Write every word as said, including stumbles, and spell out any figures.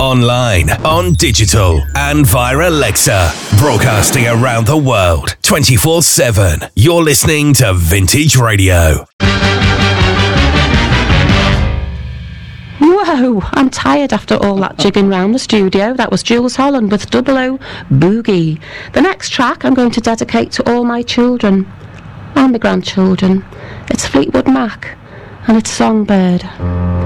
online, on digital, and via Alexa. Broadcasting around the world, twenty-four seven. You're listening to Vintage Radio. Whoa, I'm tired after all that jigging round the studio. That was Jools Holland with Double O Boogie. The next track I'm going to dedicate to all my children and my grandchildren. It's Fleetwood Mac and it's Songbird.